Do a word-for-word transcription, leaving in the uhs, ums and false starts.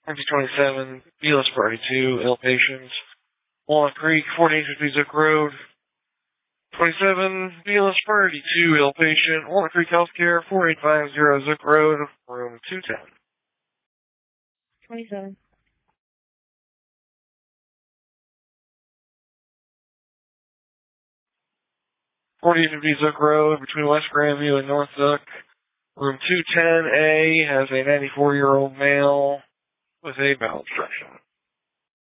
empty twenty-seven, Bealis thirty-two, ill patients. Walnut Creek, forty-eight fifty Zook Road. twenty-seven, Bealis thirty-two, ill patient. Walnut Creek Healthcare, forty-eight fifty Zook Road, room two ten. twenty-seven. forty-eight fifty Zook Road, between West Grandview and North Zook. Room two ten A has a ninety-four-year-old male with a bowel obstruction.